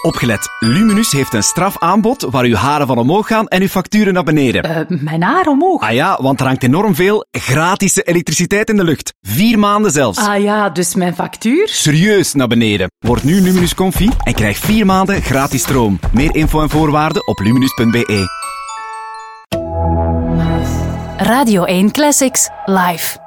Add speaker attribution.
Speaker 1: Opgelet, Luminus heeft een strafaanbod waar uw haren van omhoog gaan en uw facturen naar beneden.
Speaker 2: Mijn haar omhoog?
Speaker 1: Ah ja, want er hangt enorm veel gratis elektriciteit in de lucht. 4 maanden zelfs.
Speaker 2: Ah ja, dus mijn factuur?
Speaker 1: Serieus naar beneden. Word nu Luminus Comfy en krijg 4 maanden gratis stroom. Meer info en voorwaarden op luminus.be.
Speaker 3: Radio 1 Classics Live.